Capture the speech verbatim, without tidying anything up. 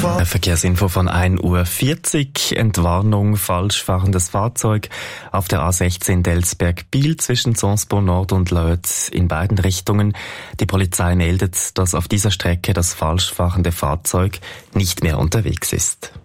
Eine Verkehrsinfo von ein Uhr vierzig. Entwarnung, falsch fahrendes Fahrzeug auf der A sechzehn Delsberg-Biel zwischen Sonsbo Nord und Lötz in beiden Richtungen. Die Polizei meldet, dass auf dieser Strecke das falsch fahrende Fahrzeug nicht mehr unterwegs ist.